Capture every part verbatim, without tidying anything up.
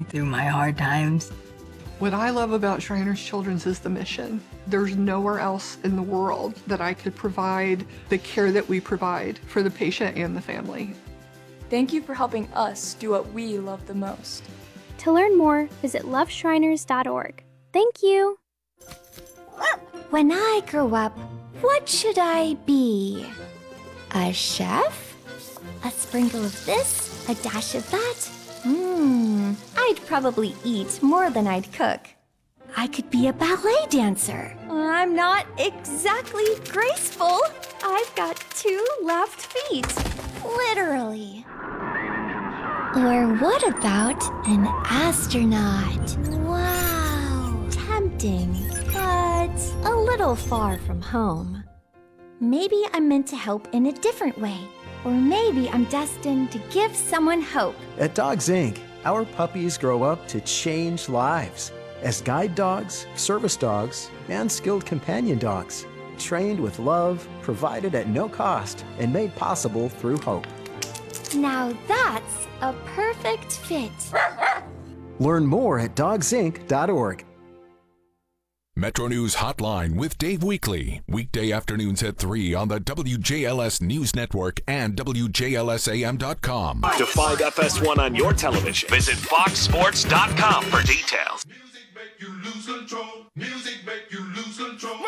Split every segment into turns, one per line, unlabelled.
through my hard times.
What I love about Shriners Children's is the mission. There's nowhere else in the world that I could provide the care that we provide for the patient and the family.
Thank you for helping us do what we love the most.
To learn more, visit love shriners dot org. Thank you.
When I grow up, what should I be? A chef? A sprinkle of this? A dash of that? Hmm, I'd probably eat more than I'd cook. I could be a ballet dancer. I'm not exactly graceful. I've got two left feet. Literally. Or what about an astronaut? Wow, tempting, but a little far from home. Maybe I'm meant to help in a different way. Or maybe I'm destined to give someone hope.
At Dogs Incorporated, our puppies grow up to change lives as guide dogs, service dogs, and skilled companion dogs, trained with love, provided at no cost, and made possible through hope.
Now that's a perfect fit.
Learn more at dogs inc dot org.
Metro News Hotline with Dave Weekley. Weekday afternoons at three on the W J L S News Network and W J L S A M dot com.
To find F S one on your television, visit fox sports dot com for details.
Music make you lose control. Music make you lose control.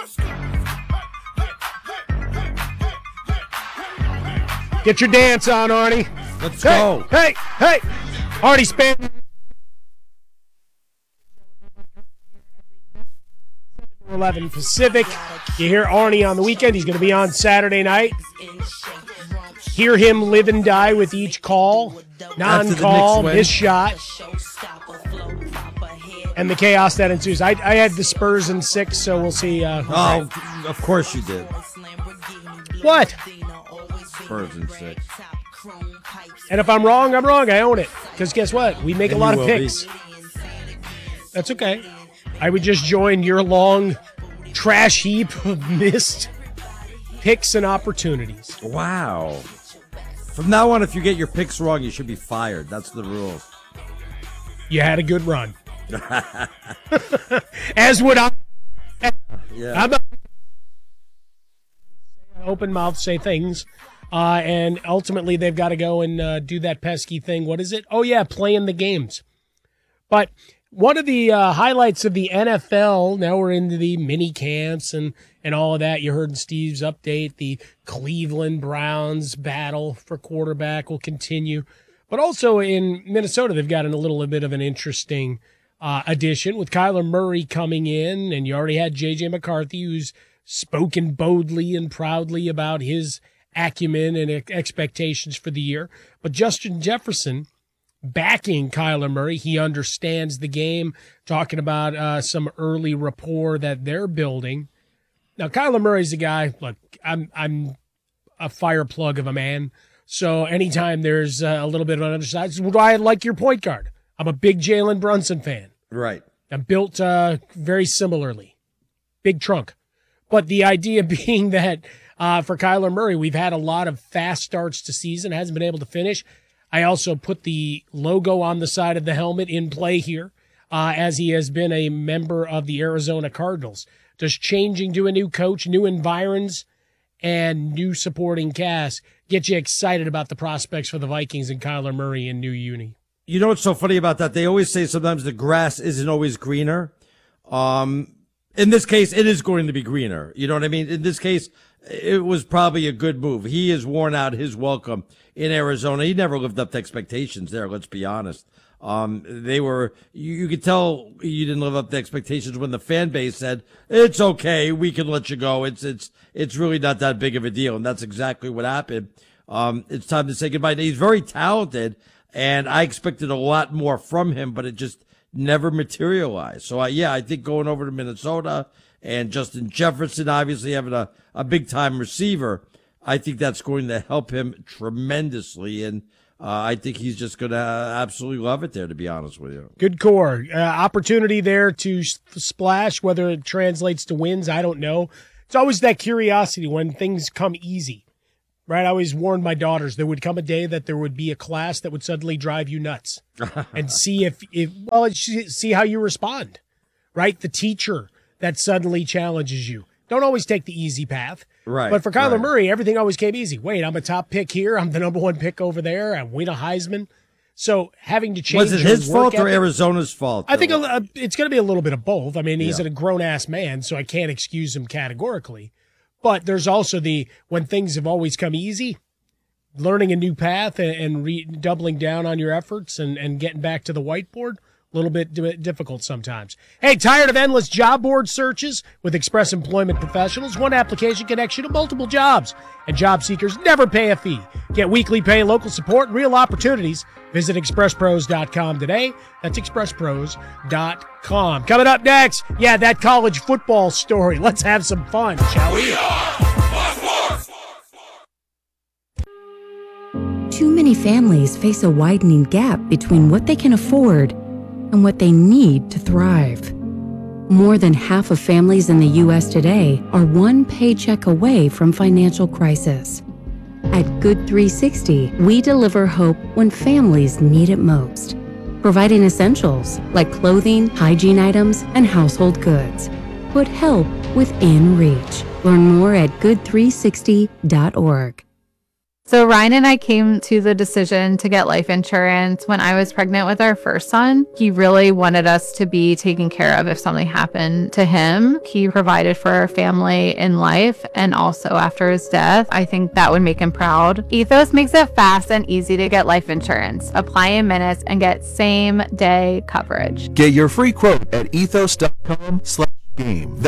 Get your dance on, Arnie.
Let's
hey,
go.
Hey, hey. Arnie Span. eleven Pacific. You hear Arnie on the weekend. He's going to be on Saturday night. Hear him live and die with each call. Non-call, missed shot. And the chaos that ensues. I, I had the Spurs in six, so we'll see. Uh,
oh, of course you did.
What?
Spurs in six.
And if I'm wrong, I'm wrong. I own it. Because guess what? We make
and
a lot of picks.
Be.
That's okay. I would just join your long trash heap of missed picks and opportunities.
Wow. From now on, if you get your picks wrong, you should be fired. That's the rule.
You had a good run. As would I.
Yeah.
I'm a open mouth say things. Uh, and ultimately, they've got to go and uh, do that pesky thing. What is it? Oh, yeah, playing the games. But one of the uh, highlights of the N F L, now we're into the mini camps and, and all of that. You heard in Steve's update, the Cleveland Browns battle for quarterback will continue. But also in Minnesota, they've got a little bit of an interesting uh, addition with Kyler Murray coming in. And you already had J J McCarthy, who's spoken boldly and proudly about his acumen and expectations for the year. But Justin Jefferson backing Kyler Murray. He understands the game, talking about uh, some early rapport that they're building. Now, Kyler Murray's a guy, look, I'm I'm a fire plug of a man, so anytime there's uh, a little bit of an underside, well, I like your point guard. I'm a big Jalen Brunson fan.
Right.
I'm built uh, very similarly. Big trunk. But the idea being that uh, for Kyler Murray, we've had a lot of fast starts to season, hasn't been able to finish. I also put the logo on the side of the helmet in play here, uh, as he has been a member of the Arizona Cardinals. Does changing to a new coach, new environs, and new supporting cast get you excited about the prospects for the Vikings and Kyler Murray in new uni?
You know what's so funny about that? They always say sometimes the grass isn't always greener. Um, in this case, it is going to be greener. You know what I mean? In this case, it was probably a good move. He has worn out his welcome in Arizona. He never lived up to expectations there, let's be honest. Um, they were, you, you could tell you didn't live up to expectations when the fan base said, it's okay, we can let you go. It's, it's, it's really not that big of a deal. And that's exactly what happened. Um, it's time to say goodbye. He's very talented, and I expected a lot more from him, but it just never materialized. So, uh, yeah, I think going over to Minnesota and Justin Jefferson obviously having a, a big-time receiver, I think that's going to help him tremendously. And uh, I think he's just going to absolutely love it there, to be honest with you.
Good core. Uh, opportunity there to splash. Whether it translates to wins, I don't know. It's always that curiosity when things come easy. right? I always warned my daughters there would come a day that there would be a class that would suddenly drive you nuts and see if, if well, see how you respond, right? The teacher that suddenly challenges you. Don't always take the easy path.
Right.
But for Kyler
right.
Murray, everything always came easy. Wait, I'm a top pick here. I'm the number one pick over there. I win a Heisman. So having to change.
Was it his fault or
ethic,
Arizona's fault?
I think a, it's going to be a little bit of both. I mean, he's
Yeah.
a grown-ass man, so I can't excuse him categorically. But there's also the, when things have always come easy, learning a new path and, and re, doubling down on your efforts and, and getting back to the whiteboard, a little bit di- difficult sometimes. Hey, tired of endless job board searches? With Express Employment Professionals, one application connects you to multiple jobs, and job seekers never pay a fee. Get weekly pay, local support, and real opportunities. Visit express pros dot com today. That's express pros dot com. Coming up next, yeah, that college football story. Let's have some fun, shall we?
Too many families face a widening gap between what they can afford and what they need to thrive. More than half of families in the U S today are one paycheck away from financial crisis. At Good three sixty, we deliver hope when families need it most, providing essentials like clothing, hygiene items, and household goods. Put help within reach. Learn more at good three sixty dot org.
So Ryan and I came to the decision to get life insurance when I was pregnant with our first son. He really wanted us to be taken care of if something happened to him. He provided for our family in life and also after his death. I think that would make him proud. Ethos makes it fast and easy to get life insurance. Apply in minutes and get same day coverage.
Get your free quote at ethos dot com slash game.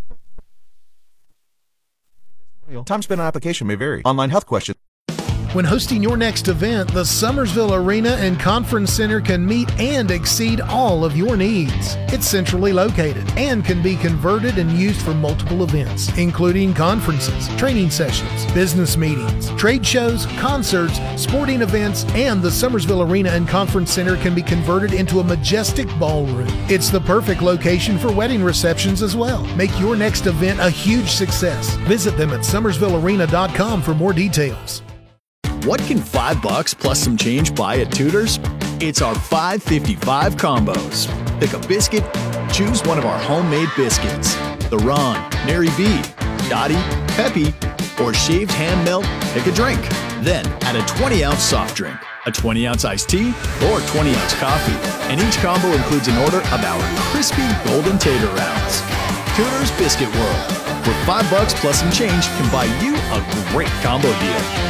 Time spent on application may vary. Online health questions.
When hosting your next event, the Summersville Arena and Conference Center can meet and exceed all of your needs. It's centrally located and can be converted and used for multiple events, including conferences, training sessions, business meetings, trade shows, concerts, sporting events, and the Summersville Arena and Conference Center can be converted into a majestic ballroom. It's the perfect location for wedding receptions as well. Make your next event a huge success. Visit them at summersville arena dot com for more details.
What can five bucks plus some change buy at Tudor's? It's our five fifty-five combos. Pick a biscuit, choose one of our homemade biscuits. The Ron, Mary B, Dottie, Peppy, or shaved ham melt, pick a drink. Then add a twenty ounce soft drink, a twenty ounce iced tea, or twenty ounce coffee. And each combo includes an order of our crispy golden tater rounds. Tudor's Biscuit World, where five bucks plus some change can buy you a great combo deal.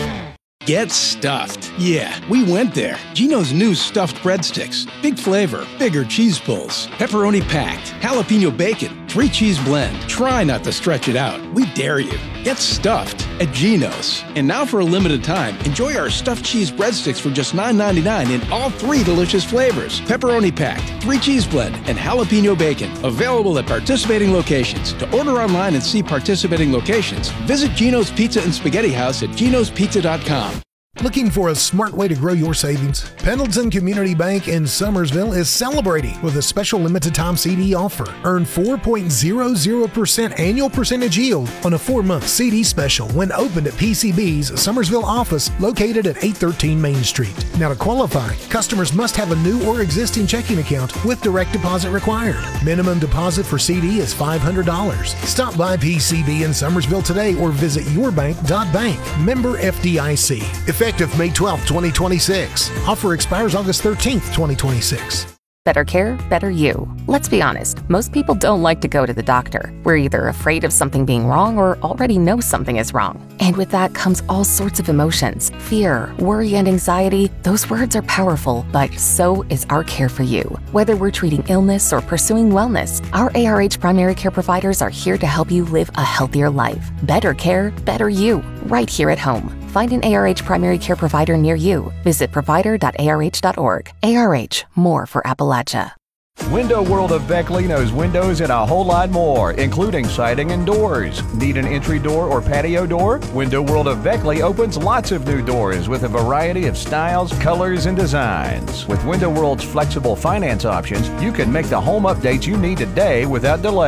Get stuffed. Yeah, we went there. Gino's new stuffed breadsticks. Big flavor, bigger cheese pulls, pepperoni packed, jalapeno bacon, three cheese blend. Try not to stretch it out. We dare you. Get stuffed at Gino's. And now for a limited time, enjoy our stuffed cheese breadsticks for just nine ninety-nine in all three delicious flavors. Pepperoni packed, three cheese blend, and jalapeno bacon. Available at participating locations. To order online and see participating locations, visit Gino's Pizza and Spaghetti House at ginos pizza dot com.
Looking for a smart way to grow your savings? Pendleton Community Bank in Summersville is celebrating with a special limited time C D offer. Earn four point zero zero percent annual percentage yield on a four-month C D special when opened at P C B's Summersville office located at eight thirteen Main Street. Now to qualify, customers must have a new or existing checking account with direct deposit required. Minimum deposit for C D is five hundred dollars. Stop by P C B in Summersville today or visit yourbank dot bank. Member F D I C. Effective May twelfth, twenty twenty-six. Offer expires August thirteenth, twenty twenty-six.
Better care, better you. Let's be honest, most people don't like to go to the doctor. We're either afraid of something being wrong or already know something is wrong. And with that comes all sorts of emotions. Fear, worry, and anxiety. Those words are powerful, but so is our care for you. Whether we're treating illness or pursuing wellness, our A R H primary care providers are here to help you live a healthier life. Better care, better you. Right here at home. Find an A R H primary care provider near you. Visit provider dot A R H dot org. A R H, more for Appalachia.
Window World of Beckley knows windows and a whole lot more, including siding and doors. Need an entry door or patio door? Window World of Beckley opens lots of new doors with a variety of styles, colors, and designs. With Window World's flexible finance options, you can make the home updates you need today without delay.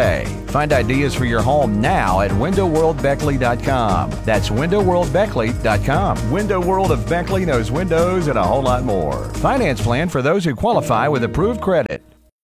Find ideas for your home now at window world beckley dot com. That's window world beckley dot com. Window World of Beckley knows windows and a whole lot more. Finance plan for those who qualify with approved credit.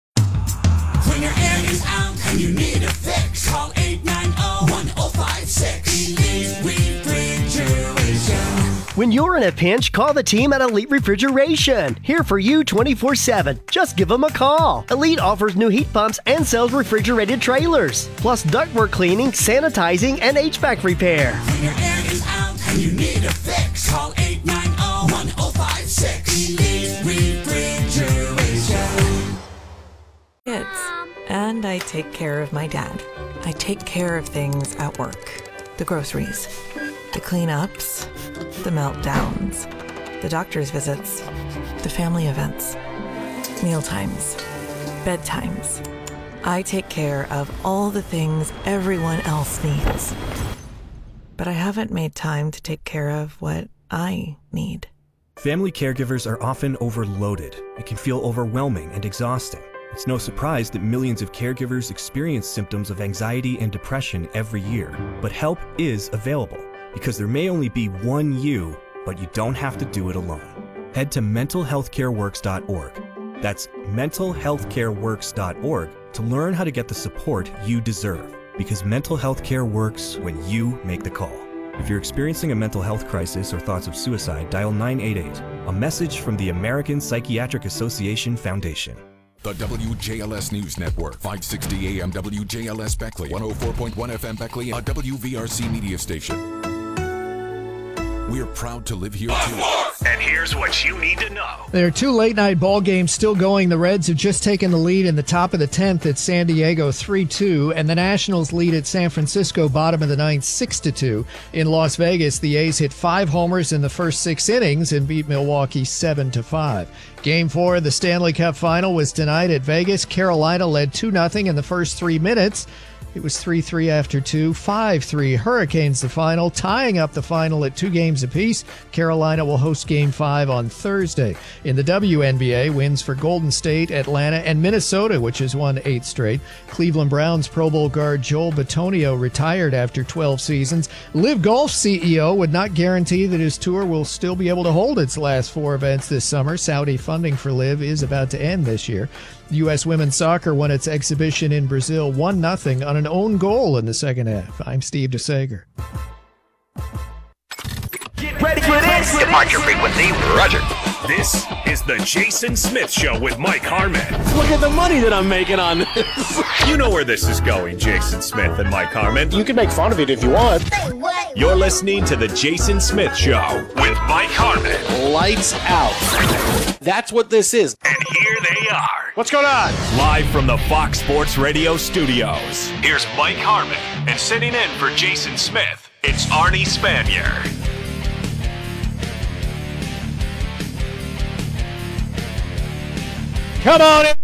When your air is out and you need a fix, call eight nine zero, one zero five six. Elite Refrigeration.
When you're in a pinch, call the team at Elite Refrigeration. Here for you twenty-four seven. Just give them a call. Elite offers new heat pumps and sells refrigerated trailers, plus ductwork cleaning, sanitizing, and H V A C repair.
When your air is out and you need a fix, call eight nine zero, one zero five six. Elite Refrigeration.
Kids. And I take care of my dad. I take care of things at work. The groceries, the cleanups, the meltdowns, the doctor's visits, the family events, mealtimes, bedtimes. I take care of all the things everyone else needs. But I haven't made time to take care of what I need.
Family caregivers are often overloaded. It can feel overwhelming and exhausting. It's no surprise that millions of caregivers experience symptoms of anxiety and depression every year. But help is available, because there may only be one you, but you don't have to do it alone. Head to mental health care works dot org. That's mental health care works dot org to learn how to get the support you deserve, because mental health care works when you make the call. If you're experiencing a mental health crisis or thoughts of suicide, dial nine eight eight, a message from the American Psychiatric Association Foundation.
The W J L S News Network, five sixty A M W J L S Beckley, one oh four point one F M Beckley, a W V R C media station. We're proud to live here too.
And here's what you need to know.
There are two late-night ball games still going. The Reds have just taken the lead in the top of the tenth at San Diego three two, and the Nationals lead at San Francisco bottom of the ninth six to two. In Las Vegas, the A's hit five homers in the first six innings and beat Milwaukee seven to five. Game four of the Stanley Cup Final was tonight at Vegas. Carolina led two nothing in the first three minutes. It was three three after two, five three. Hurricanes the final, tying up the final at two games apiece. Carolina will host Game five on Thursday. In the W N B A, wins for Golden State, Atlanta, and Minnesota, which has won eight straight. Cleveland Browns Pro Bowl guard Joel Bitonio retired after twelve seasons. Live Golf C E O would not guarantee that his tour will still be able to hold its last four events this summer. Saudi funding for Live is about to end this year. U S women's soccer won its exhibition in Brazil one nothing on an own goal in the second half. I'm Steve DeSager.
Get ready for this! Departure frequency, roger. This is the Jason Smith Show with Mike Harmon.
Look at the money that I'm making on this.
You know where this is going, Jason Smith and Mike Harmon.
You can make fun of it if you want.
You're listening to the Jason Smith Show with Mike Harmon.
Lights out. That's what this is.
And here they are.
What's going on?
Live from the Fox Sports Radio studios. Here's Mike Harmon, and sitting in for Jason Smith, it's Arnie Spanier.
Come on in.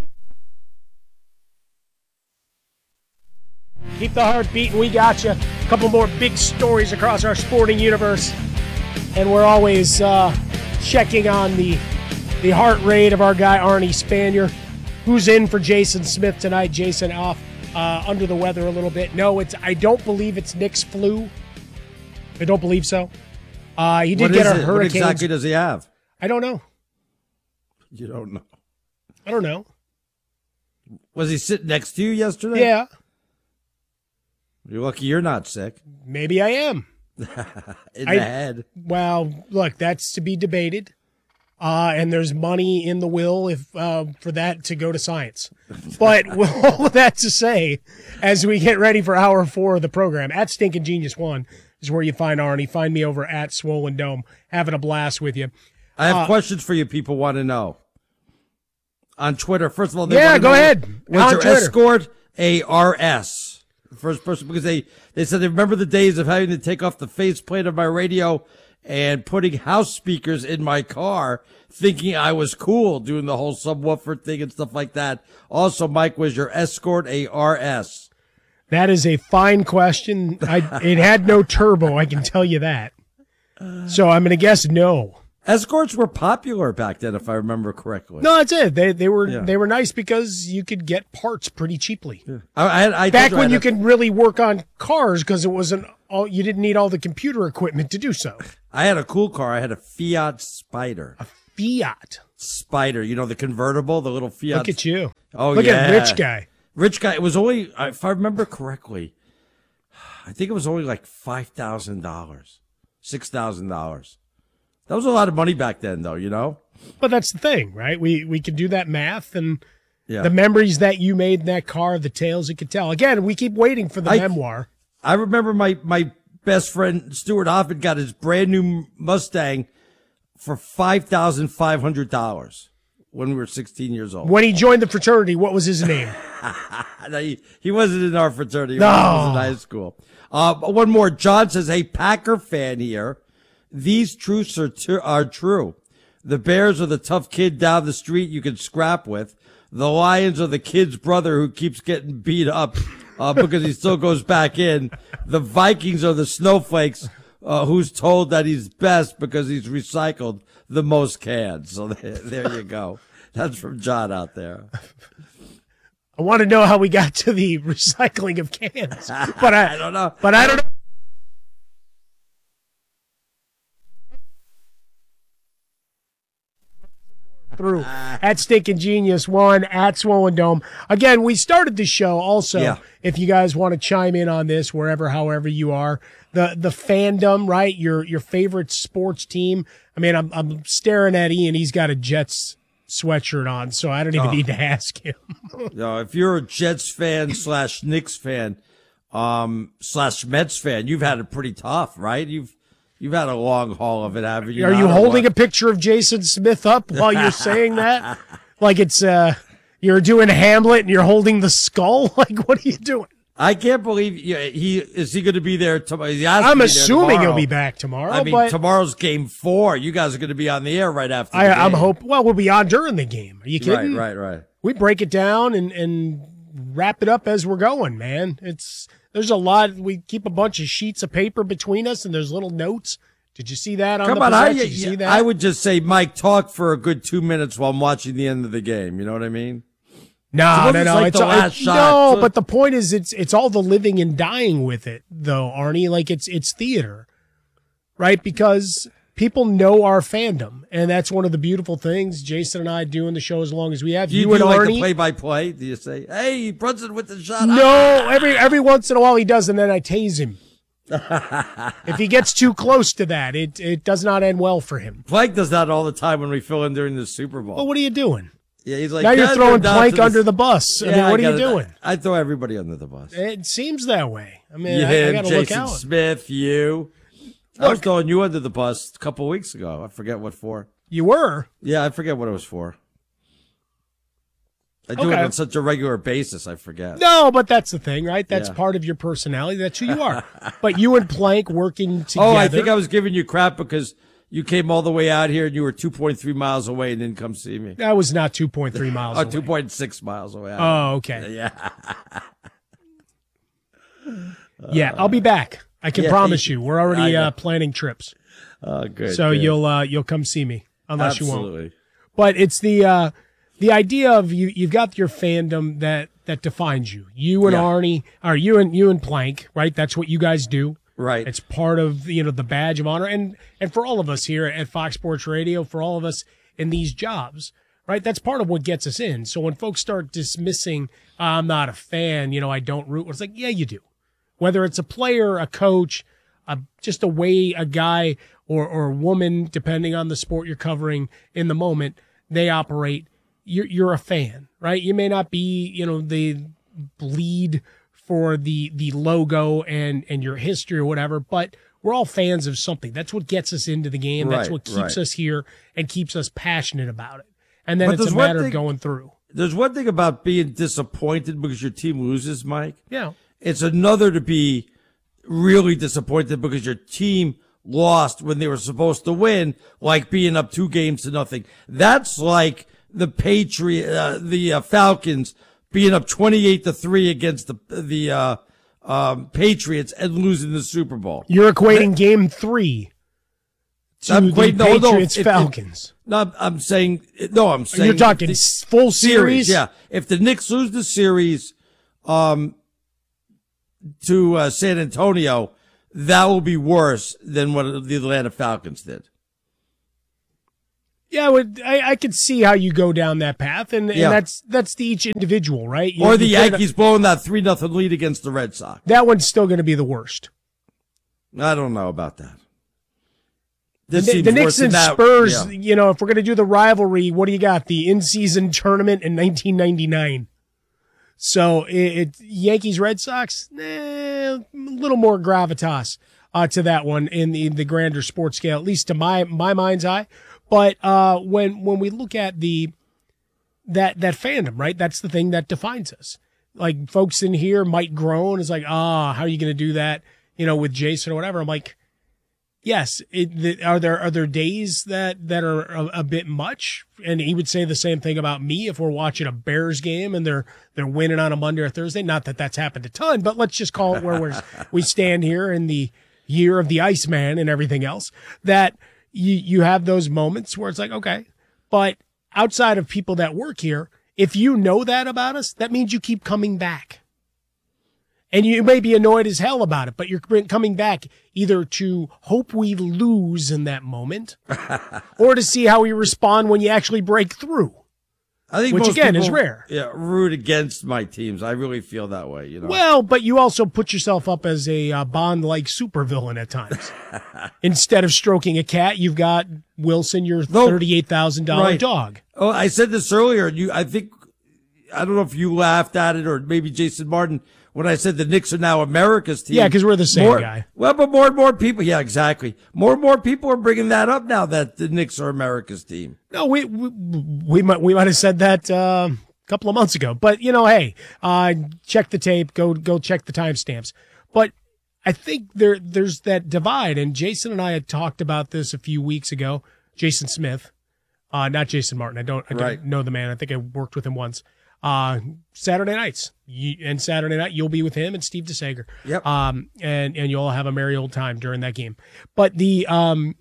Keep the heart beating. We got you. A couple more big stories across our sporting universe. And we're always uh, checking on the, the heart rate of our guy, Arnie Spanier, who's in for Jason Smith tonight. Jason off uh, under the weather a little bit. No, it's. I don't believe it's Nick's flu. I don't believe so. Uh, he did
what
get a
it?
hurricane.
What exactly does he have?
I don't know.
You don't know.
I don't know.
Was he sitting next to you yesterday?
Yeah.
You're lucky you're not sick.
Maybe I am.
in
I,
the head.
Well, look, that's to be debated. Uh, and there's money in the will if uh, for that to go to science. But with all of that to say, as we get ready for hour four of the program, at Stinkin' Genius One is where you find Arnie. Find me over at Swollen Dome, having a blast with you.
I have
uh,
questions for you. People want to know on Twitter. First of all, they
yeah,
want to
go
know
ahead.
What's
on
your
Twitter.
escort A R S? First person, because they they said they remember the days of having to take off the faceplate of my radio and putting house speakers in my car, thinking I was cool, doing the whole subwoofer thing and stuff like that. Also, Mike, was your escort A R S?
That is a fine question. I, it had no turbo, I can tell you that. So I'm going to guess no.
Escorts were popular back then, if I remember correctly.
No, that's it. They they were
Yeah.
they were nice because you could get parts pretty cheaply.
Yeah. I, I, I
Back
told
when
I
you
had a-
could really work on cars because it wasn't all you didn't need all the computer equipment to do so.
I had a cool car. I had a Fiat Spider. A
Fiat
Spider. You know, the convertible, the little Fiat.
Look at you.
Oh,
Look
yeah.
at rich guy.
Rich guy. It was only, if I remember correctly, I think it was only like five thousand dollars, six thousand dollars. That was a lot of money back then, though, you know?
But that's the thing, right? We we can do that math and
Yeah.
the memories that you made in that car, the tales it could tell. Again, we keep waiting for the
I-
memoir.
I remember my, my best friend, Stuart Hoffman, got his brand new Mustang for five thousand five hundred dollars when we were sixteen years old.
When he joined the fraternity, what was his name?
No, he, he wasn't in our fraternity. He
No.
was in high school. Uh, one more. John says, hey, Packer fan here. These truths are, t- are true. The Bears are the tough kid down the street you can scrap with. The Lions are the kid's brother who keeps getting beat up uh, because he still goes back in. The Vikings are the snowflakes uh, who's told that he's best because he's recycled the most cans. So there, there you go. That's from John out there.
I want to know how we got to the recycling of cans, but I,
I don't know.
But I don't know. Through at Stinking Genius One at Swollen Dome. Again, we started the show also.
Yeah.
If you guys want to chime in on this, wherever, however you are, the the fandom, right? Your your favorite sports team. I mean, I'm I'm staring at Ian. He's got a Jets sweatshirt on, so I don't even
Oh.
need to ask him.
No, if you're a Jets fan slash Knicks fan, um, slash Mets fan, you've had it pretty tough, right? You've you've had a long haul of it, haven't you?
Are you
Not
holding
lot.
a picture of Jason Smith up while you're saying that? Like it's uh you're doing Hamlet and you're holding the skull? Like what are you doing?
I can't believe yeah, he is he going to be there tomorrow. He has to
I'm
be there
assuming
tomorrow.
he'll be back tomorrow.
I mean,
but
tomorrow's game four. You guys are going to be on the air right after.
I,
the
I'm
game.
hope. Well, we'll be on during the game. Are you kidding?
Right, right, right.
We break it down and and wrap it up as we're going, man. It's there's a lot. We keep a bunch of sheets of paper between us, and there's little notes. Did you see that on
Come
the
on, I,
Did you see that?
I would just say, Mike, talk for a good two minutes while I'm watching the end of the game. You know what I mean?
No,
Suppose
no,
it's
no.
like
it's
the
all,
last
it-
shot.
no,
So-
but the point is, it's it's all the living and dying with it, though, Arnie. Like it's it's theater, right? Because people know our fandom, and that's one of the beautiful things. Jason and I doing the show as long as we have.
Do you,
you
do
and
like
Arnie.
the play-by-play? Do you say, "Hey, Brunson with the shot"?
No, every every once in a while he does, and then I tase him. If he gets too close to that, it it does not end well for him.
Plank does that all the time when we fill in during the Super Bowl.
Well, what are you doing?
Yeah, he's like,
now you're
"Guys,
throwing
we're down
Plank
to the-
under the bus. I
Yeah,
mean, what are you
gotta-
doing?
I throw everybody under the bus.
It seems that way. I mean,
You,
I, I
him,
got to look
Jason
out.
Smith, you. I was throwing you under the bus a couple weeks ago. I forget what for.
You were?
Yeah, I forget what it was for. I do
Okay.
it on such a regular basis, I forget.
No, but that's the thing, right? That's
Yeah.
part of your personality. That's who you are. But you and Plank working together.
Oh, I think I was giving you crap because you came all the way out here and you were two point three miles away and didn't come see me.
That was not two point three miles
Oh,
away.
two point six miles away.
Oh, okay.
Yeah.
Yeah, I'll be back. I can
Yeah,
promise
he-
you. We're already
I know.
uh, planning trips.
Oh, good.
So
good.
you'll uh, you'll come see me unless you
Absolutely.
won't. But it's the uh, the idea of you you've got your fandom that that defines you. You and
Yeah.
Arnie, or you and you and Plank, right? That's what you guys do.
Right.
It's part of you know the badge of honor, and and for all of us here at Fox Sports Radio, for all of us in these jobs, right? That's part of what gets us in. So when folks start dismissing, I'm not a fan, you know, I don't root. It's like, yeah, you do. Whether it's a player, a coach, a, just a way a guy or or a woman, depending on the sport you're covering in the moment, they operate. You're you're a fan, right? You may not be, you know, the bleed for the the logo and and your history or whatever, but we're all fans of something. That's what gets us into the game. That's
Right,
what keeps
right.
us here and keeps us passionate about it. And then
But
it's a
there's one
matter of
thing-
going through.
There's one thing about being disappointed because your team loses, Mike.
Yeah.
It's another to be really disappointed because your team lost when they were supposed to win, like being up two games to nothing. That's like the Patriot, uh, the uh, Falcons being up twenty-eight to three against the the uh, um, Patriots and losing the Super Bowl.
You're equating game three to
I'm,
the
wait, no, no,
Patriots
if-
Falcons.
No, I'm, I'm saying no. I'm saying
You're talking
the
s- full series?
Yeah, if the Knicks lose the series, um, to uh, San Antonio, that will be worse than what the Atlanta Falcons did.
Yeah, I, would, I, I could see how you go down that path, and, and
Yeah.
that's that's to each individual, right? You-
Or the
you can't-
Yankees blowing that three nothing lead against the Red Sox.
That one's still going to be the worst.
I don't know about that.
The,
This
the
seems
Knicks
worse than
and
that.
Spurs,
Yeah.
you know, if we're going to do the rivalry, what do you got? The in-season tournament in nineteen ninety-nine. So it, it Yankees Red Sox, eh, a little more gravitas uh, to that one in the, the grander sports scale, at least to my my mind's eye. But uh, when when we look at the that that fandom, right? That's the thing that defines us. Like folks in here might groan. It's like, ah, how are you going to do that? You know, with Jason or whatever. I'm like, yes. It, the, are there are there days that that are a, a bit much? And he would say the same thing about me if we're watching a Bears game and they're they're winning on a Monday or Thursday. Not that that's happened a ton, but let's just call it where we're, we stand here in the year of the Iceman and everything else. That you you have those moments where it's like, okay, but outside of people that work here, if you know that about us, that means you keep coming back. And you may be annoyed as hell about it, but you're coming back either to hope we lose in that moment or to see how we respond when you actually break through.
I think
which
most
again
people,
is rare.
Yeah, root against my teams. I really feel that way. You know.
Well, but you also put yourself up as a uh, Bond-like supervillain at times. Instead of stroking a cat, you've got Wilson, your
No,
thirty-eight thousand dollars
right.
dog.
Oh, I said this earlier. You, I think, I don't know if you laughed at it or maybe Jason Martin when I said the Knicks are now America's team.
Yeah, 'cause we're the same
More-
guy.
Well, but more and more people. Yeah, exactly. More and more people are bringing that up now that the Knicks are America's team.
No, we we, we might we might have said that uh, a couple of months ago, but you know, hey, uh, check the tape, go go check the timestamps. But I think there there's that divide, and Jason and I had talked about this a few weeks ago. Jason Smith, uh, not Jason Martin. I don't I don't
Right.
know the man. I think I worked with him once. Uh, Saturday nights, you, and Saturday night you'll be with him and Steve DeSager.
Yep.
Um, and and you'll have a merry old time during that game. But the um,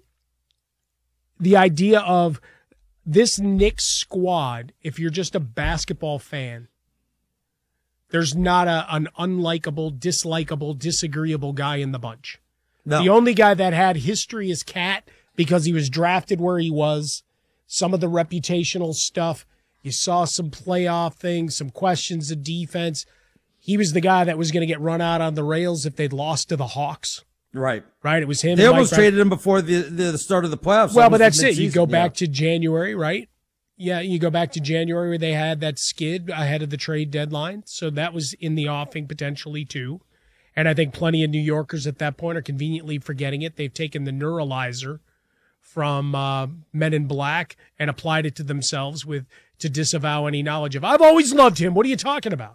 the idea of this Knicks squad, if you're just a basketball fan, there's not a an unlikable, dislikable, disagreeable guy in the bunch.
No.
The only guy that had history is Cat because he was drafted where he was. Some of the reputational stuff. You saw some playoff things, some questions of defense. He was the guy that was going to get run out on the rails if they'd lost to the Hawks.
Right.
Right? It was him.
They
and Mike
almost
Brown.
traded him before the, the start of the playoffs.
Well,
almost
but that's
the
it. You go
midseason.
back to January, right? Yeah, you go back to January where they had that skid ahead of the trade deadline. So that was in the offing potentially too. And I think plenty of New Yorkers at that point are conveniently forgetting it. They've taken the neuralizer from uh, Men in Black and applied it to themselves with to disavow any knowledge of, I've always loved him. What are you talking about?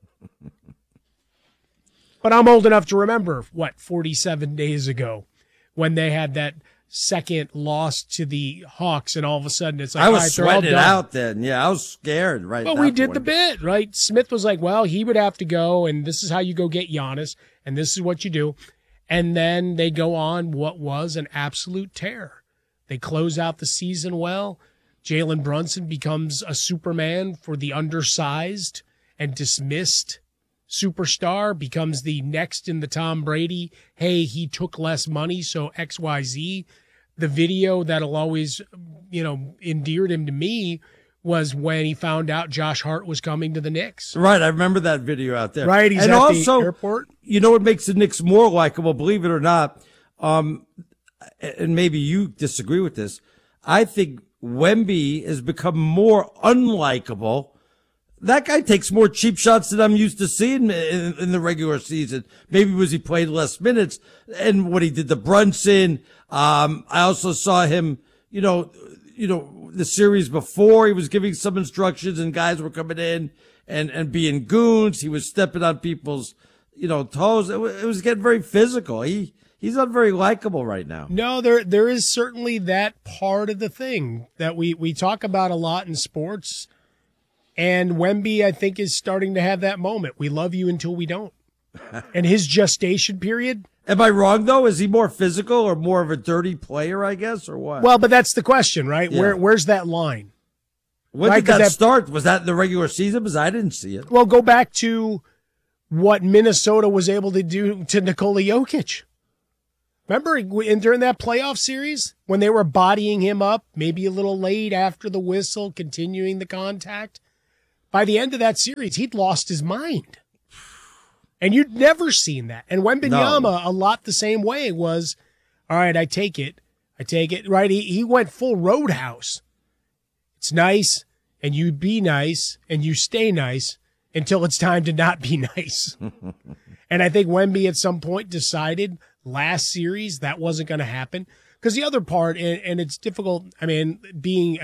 But I'm old enough to remember, what, forty-seven days ago when they had that second loss to the Hawks, and all of a sudden it's like,
I
all
was
right, they're all
sweating it
done.
out then. Yeah, I was scared. Right.
Well,
at
we
that
did
point.
the bit, right? Smith was like, well, he would have to go, and this is how you go get Giannis, and this is what you do. And then they go on what was an absolute tear. They close out the season well. Jalen Brunson becomes a Superman for the undersized and dismissed superstar, becomes the next in the Tom Brady, hey, he took less money, so X Y Z. The video that'll always, you know, endeared him to me was when he found out Josh Hart was coming to the Knicks.
Right, I remember that video out there.
Right, he's
and
at
also,
the airport.
You know what makes the Knicks more likable, believe it or not, um, and maybe you disagree with this, I think Wemby has become more unlikable. That guy takes more cheap shots than I'm used to seeing in, in the regular season. Maybe because he played less minutes and what he did to Brunson. Um, I also saw him, you know, you know, the series before he was giving some instructions and guys were coming in and, and being goons. He was stepping on people's, you know, toes. It was, it was getting very physical. He, he's not very likable right now.
No, there there is certainly that part of the thing that we, we talk about a lot in sports. And Wemby, I think, is starting to have that moment. We love you until we don't. And his gestation period,
Am I wrong, though? Is he more physical or more of a dirty player, I guess, or what?
Well, but that's the question, right?
Yeah.
Where Where's that line?
When
right?
did that,
that
start? Was that in the regular season? Because I didn't see it.
Well, go back to what Minnesota was able to do to Nikola Jokic. Remember in, during that playoff series when they were bodying him up, maybe a little late after the whistle, continuing the contact? By the end of that series, he'd lost his mind. And you'd never seen that. And Wembanyama, no. a lot the same way, was, all right, I take it. I take it. Right? He, he went full Roadhouse. It's nice, and you be nice, and you stay nice until it's time to not be nice. And I think Wemby at some point decided last series that wasn't going to happen. Because the other part, and, and it's difficult, I mean, being